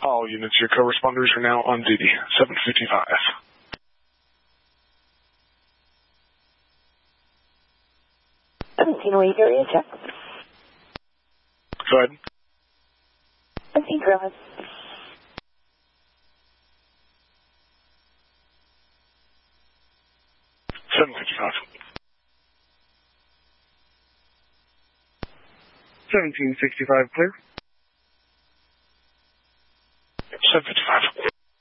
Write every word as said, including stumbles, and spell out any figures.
All units, your co-responders are now on duty. seven fifty-five. seventeen Wave area check. Go ahead. seventeen, go ahead. seven fifty-five. seventeen sixty-five, clear. seven fifty-five.